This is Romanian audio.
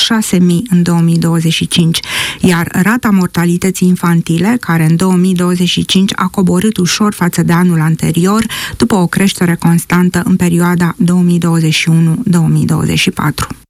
6.000 în 2025, iar rata mortalității infantile, care în 2025 a coborât ușor față de anul anterior, după o creștere constantă în perioada 2021-2024.